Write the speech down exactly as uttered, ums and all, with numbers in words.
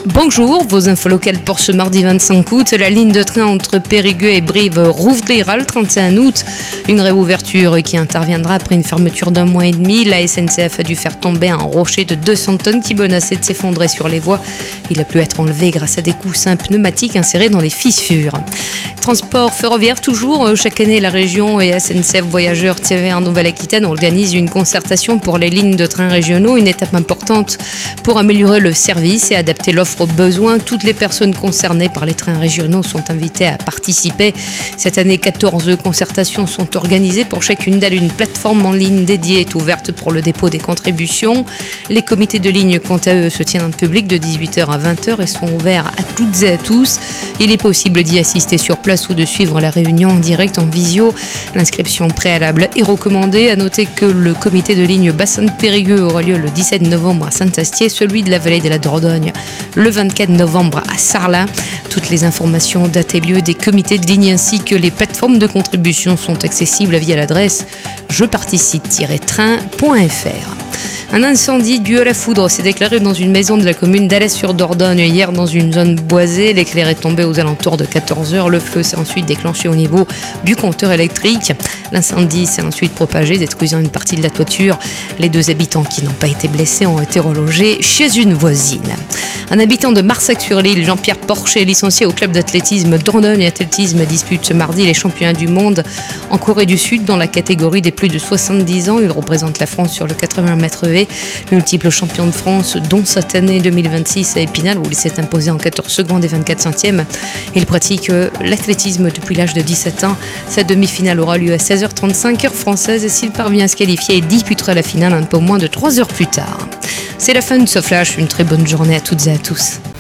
Bonjour, vos infos locales pour ce mardi vingt-cinq août. La ligne de train entre Périgueux et Brive rouvrira le trente et un août. Une réouverture qui interviendra après une fermeture d'un mois et demi. La S N C F a dû faire tomber un rocher de deux cents tonnes qui menaçait de s'effondrer sur les voies. Il a pu être enlevé grâce à des coussins pneumatiques insérés dans les fissures. Transport ferroviaire toujours. Chaque année, la région et S N C F Voyageurs T V en Nouvelle-Aquitaine organisent une concertation pour les lignes de train régionaux. Une étape importante pour améliorer le service et adapter l'offre aux besoins. Toutes les personnes concernées par les trains régionaux sont invitées à participer. Cette année, quatorze concertations sont organisées. Pour chacune d'elles, une plateforme en ligne dédiée est ouverte pour le dépôt des contributions. Les comités de ligne, quant à eux, se tiennent en public de dix-huit heures à vingt heures et sont ouverts à toutes et à tous. Il est possible d'y assister sur place ou de suivre la réunion en direct en visio. L'inscription préalable est recommandée. À noter que le comité de ligne Bassin de Périgueux aura lieu le dix-sept novembre à Saint-Astier, celui de la vallée de la Dordogne le vingt-quatre novembre à Sarlat. Toutes les informations, dates et lieux des comités de ligne ainsi que les plateformes de contribution sont accessibles via l'adresse je participe tiret train point f r. Un incendie dû à la foudre s'est déclaré dans une maison de la commune d'Alès-sur-Dordogne hier dans une zone boisée. L'éclair est tombé aux alentours de quatorze heures. Le feu s'est ensuite déclenché au niveau du compteur électrique. L'incendie s'est ensuite propagé, détruisant une partie de la toiture. Les deux habitants qui n'ont pas été blessés ont été relogés chez une voisine. Un habitant de Marsac-sur-l'Île, Jean-Pierre Porcher, licencié au club d'athlétisme Dordogne Athlétisme, dispute ce mardi les championnats du monde en Corée du Sud dans la catégorie des plus de soixante-dix ans. Il représente la France sur le quatre-vingts mètres V. Multiple champion de France, dont cette année deux mille vingt-six à Épinal, où il s'est imposé en quatorze secondes et vingt-quatre centièmes. Il pratique l'athlétisme depuis l'âge de dix-sept ans. Sa demi-finale aura lieu à seize heures trente-cinq heure française et s'il parvient à se qualifier, il disputera la finale un peu moins de trois heures plus tard. C'est la fin de ce flash. Une très bonne journée à toutes et à tous.